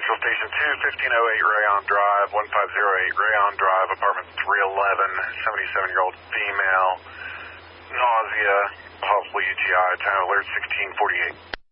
Central Station 2, 1508 Rayon Drive, 1508 Rayon Drive, apartment 311, 77-year-old female, nausea, possible UTI, time alert 1648.